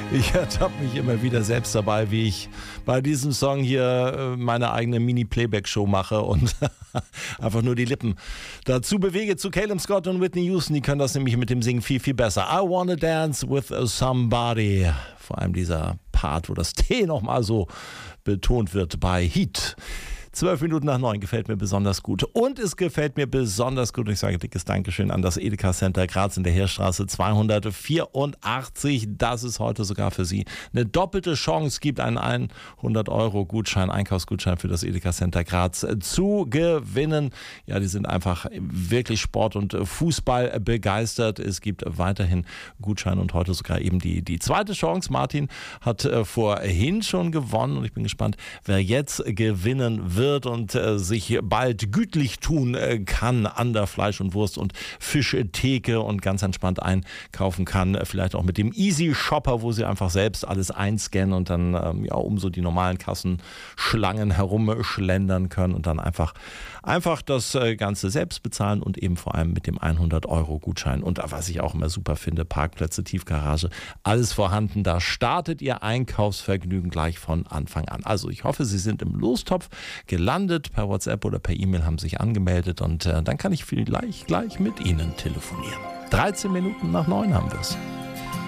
Ich ertappe mich immer wieder selbst dabei, wie ich bei diesem Song hier meine eigene Mini-Playback-Show mache und einfach nur die Lippen dazu bewege zu Caleb Scott und Whitney Houston. Die können das nämlich mit dem Singen viel, viel besser. I Wanna Dance with Somebody. Vor allem dieser Part, wo das T nochmal so betont wird bei Heat. 12 Minuten nach 9 gefällt mir besonders gut. Und es gefällt mir besonders gut, und ich sage dickes Dankeschön an das Edeka Center Graz in der Heerstraße 284. Das ist heute sogar für Sie eine doppelte Chance. Gibt einen 100-Euro-Gutschein, Einkaufsgutschein für das Edeka Center Graz zu gewinnen. Ja, die sind einfach wirklich Sport- und Fußball begeistert. Es gibt weiterhin Gutscheine und heute sogar eben die zweite Chance. Martin hat vorhin schon gewonnen und ich bin gespannt, wer jetzt gewinnen wird und sich bald gütlich tun kann an der Fleisch- und Wurst- und Fischtheke und ganz entspannt einkaufen kann. Vielleicht auch mit dem Easy Shopper, wo Sie einfach selbst alles einscannen und dann um so die normalen Kassenschlangen herumschlendern können und dann einfach das Ganze selbst bezahlen und eben vor allem mit dem 100-Euro-Gutschein. Und was ich auch immer super finde, Parkplätze, Tiefgarage, alles vorhanden. Da startet Ihr Einkaufsvergnügen gleich von Anfang an. Also ich hoffe, Sie sind im Lostopf gelandet, per WhatsApp oder per E-Mail haben sich angemeldet und dann kann ich vielleicht gleich mit Ihnen telefonieren. 13 Minuten nach 9 haben wir es.